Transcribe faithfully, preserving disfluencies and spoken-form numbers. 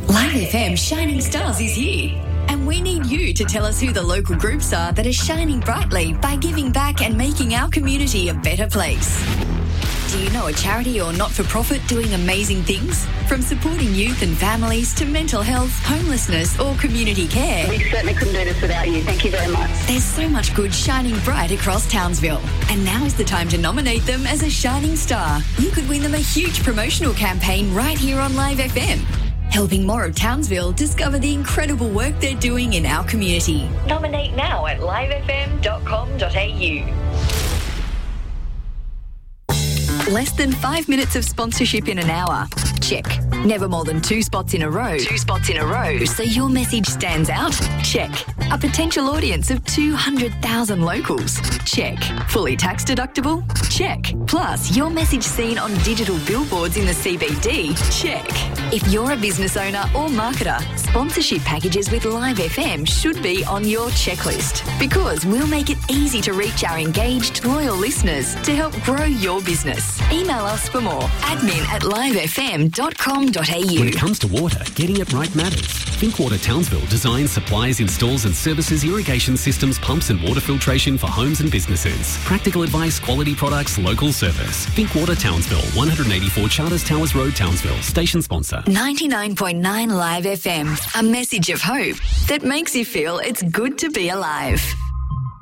Live F M Shining Stars is here. And we need you to tell us who the local groups are that are shining brightly by giving back and making our community a better place. Do you know a charity or not-for-profit doing amazing things? From supporting youth and families to mental health, homelessness or community care. We certainly couldn't do this without you. Thank you very much. There's so much good shining bright across Townsville. And now is the time to nominate them as a shining star. You could win them a huge promotional campaign right here on Live F M. Helping more of Townsville discover the incredible work they're doing in our community. Nominate now at live f m dot com dot a u. Less than five minutes of sponsorship in an hour. Check. Never more than two spots in a row. Two spots in a row. So your message stands out? Check. A potential audience of two hundred thousand locals? Check. Fully tax deductible? Check. Plus, your message seen on digital billboards in the C B D? Check. If you're a business owner or marketer, sponsorship packages with Live F M should be on your checklist because we'll make it easy to reach our engaged, loyal listeners to help grow your business. Email us for more. Admin at live f m dot com dot a u. When it comes to water, getting it right matters. Thinkwater Townsville designs, supplies, installs and services irrigation systems, pumps and water filtration for homes and businesses. Practical advice, quality products, local service. Thinkwater Townsville, one eighty-four Charters Towers Road, Townsville. Station sponsor. ninety-nine point nine Live F M. A message of hope that makes you feel it's good to be alive.